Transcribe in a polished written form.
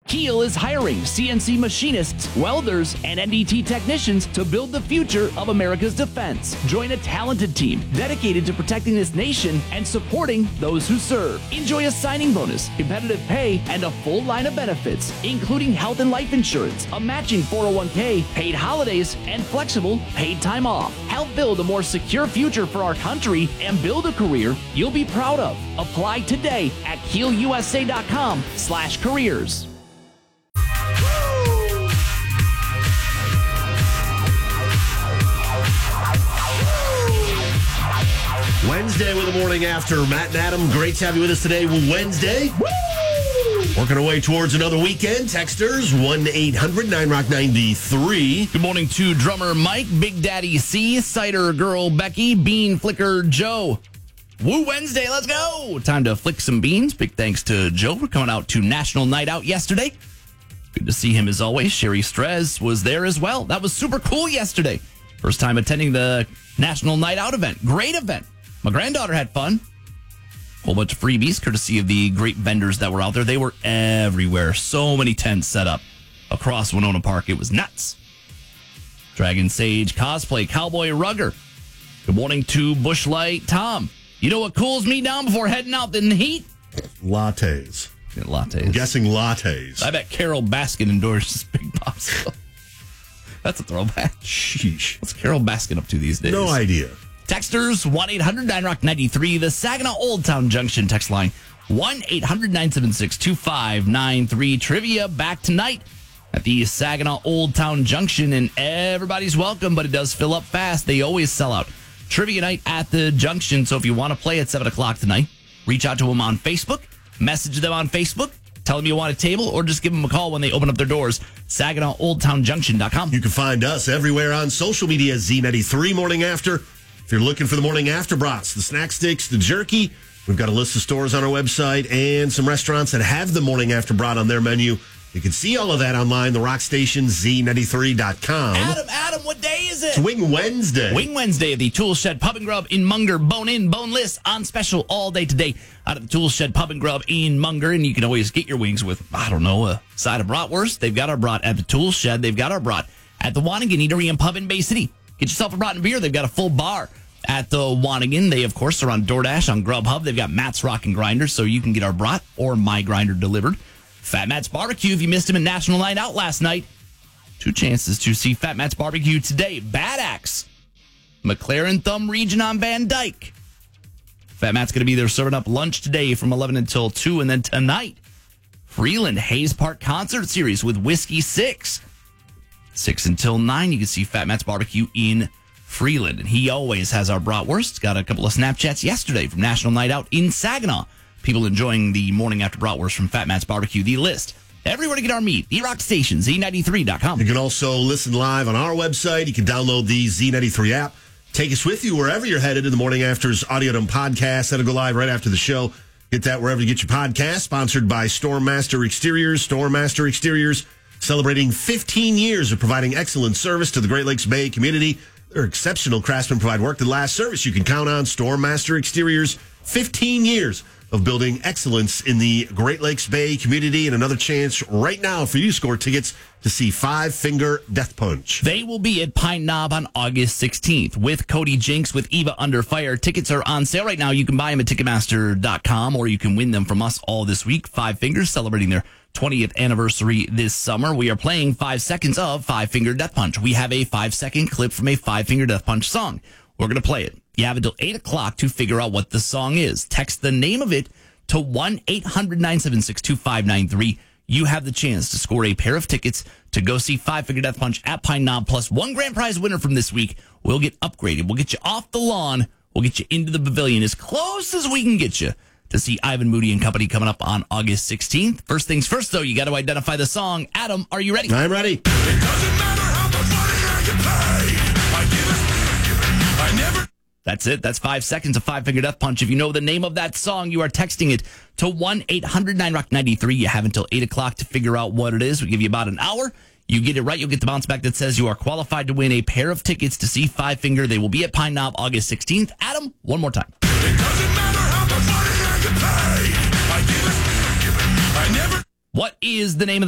Kiel is hiring CNC machinists, welders, and NDT technicians to build the future of America's defense. Join a talented team dedicated to protecting this nation and supporting those who serve. Enjoy a signing bonus, competitive pay, and a full line of benefits, including health and life insurance, a matching 401k, paid holidays, and flexible paid time off. Help build a more secure future for our country and build a career you'll be proud of. Apply today at KielUSA.com/careers. Wednesday with the morning after. Matt and Adam, great to have you with us today. Wednesday. Woo! Working our way towards another weekend. Texters, 1-800-9ROCK-93. Good morning to drummer Mike, Big Daddy C, Cider Girl Becky, Bean Flicker Joe. Woo Wednesday, let's go! Time to flick some beans. Big thanks to Joe for coming out to National Night Out yesterday. Good to see him as always. Sherry Strez was there as well. That was super cool yesterday. First time attending the National Night Out event. Great event. My granddaughter had fun. Whole bunch of freebies, courtesy of the great vendors that were out there. They were everywhere. So many tents set up across Winona Park. It was nuts. Dragon Sage Cosplay, Cowboy Rugger. Good morning to Bushlight Tom. You know what cools me down before heading out in the heat? Lattes. Yeah, lattes. I'm guessing lattes. I bet Carol Baskin endorses Big Popsicle. That's a throwback. Sheesh. What's Carol Baskin up to these days? No idea. Texters, 1-800-9ROCK-93. The Saginaw Old Town Junction text line, 1-800-976-2593. Trivia back tonight at the Saginaw Old Town Junction, and everybody's welcome, but it does fill up fast. They always sell out. Trivia night at the Junction, so if you want to play at 7 o'clock tonight, reach out to them on Facebook, message them on Facebook, tell them you want a table, or just give them a call when they open up their doors. SaginawOldTownJunction.com. You can find us everywhere on social media, Z93 Morning After. If you're looking for the Morning After brats, the snack sticks, the jerky, we've got a list of stores on our website and some restaurants that have the Morning After brat on their menu. You can see all of that online, the rock station, Z93.com. Adam, what day is it? It's Wing Wednesday. Wing Wednesday at the Tool Shed Pub and Grub in Munger. Bone in, boneless, on special all day today out of the Tool Shed Pub and Grub in Munger. And you can always get your wings with, a side of bratwurst. They've got our brat at the Tool Shed. They've got our brat at the Wanigan Eatery and Pub in Bay City. Get yourself a brat and beer. They've got a full bar at the Wanigan. They, of course, are on DoorDash, on Grubhub. They've got Matt's Rockin' Grinder, so you can get our brat or my grinder delivered. Fat Matt's Barbecue, if you missed him at National Night Out last night, 2 chances to see Fat Matt's Barbecue today. Bad Axe, McLaren Thumb Region on Van Dyke. Fat Matt's going to be there serving up lunch today from 11 until 2. And then tonight, Freeland Hayes Park Concert Series with Whiskey 6. 6 until 9, you can see Fat Matt's Barbecue in Freeland. And he always has our bratwurst. Got a couple of Snapchats yesterday from National Night Out in Saginaw. People enjoying the morning after bratwurst from Fat Matt's Barbecue. The list. Everywhere to get our meat. The Rock Station, Z93.com. You can also listen live on our website. You can download the Z93 app. Take us with you wherever you're headed in the Morning After's Audio Dome podcast. That'll go live right after the show. Get that wherever you get your podcast. Sponsored by Stormmaster Exteriors. Stormmaster Exteriors celebrating 15 years of providing excellent service to the Great Lakes Bay community. Their exceptional craftsmen provide work that lasts. Service you can count on. Stormmaster Exteriors, 15 years of building excellence in the Great Lakes Bay community, and another chance right now for you to score tickets to see Five Finger Death Punch. They will be at Pine Knob on August 16th with Cody Jinks, with Eva Under Fire. Tickets are on sale right now. You can buy them at Ticketmaster.com, or you can win them from us all this week. Five Fingers celebrating their 20th anniversary this summer. We are playing 5 seconds of Five Finger Death Punch. We have a 5-second clip from a Five Finger Death Punch song. We're going to play it. You have until 8 o'clock to figure out what the song is. Text the name of it to 1-800-976-2593. You have the chance to score a pair of tickets to go see Five Finger Death Punch at Pine Knob, plus 1 grand prize winner from this week. We'll get upgraded. We'll get you off the lawn. We'll get you into the pavilion as close as we can get you to see Ivan Moody and Company coming up on August 16th. First things first, though, you got to identify the song. Adam, are you ready? I'm ready. It doesn't matter how much money I get paid. I give it. I never. That's it. That's 5 seconds of Five Finger Death Punch. If you know the name of that song, you are texting it to 1-800-9ROCK-93. You have until 8 o'clock to figure out what it is. We give you about an hour. You get it right, you'll get the bounce back that says you are qualified to win a pair of tickets to see Five Finger. They will be at Pine Knob August 16th. Adam, one more time. It doesn't matter how much money I get paid. I give it. I never. What is the name of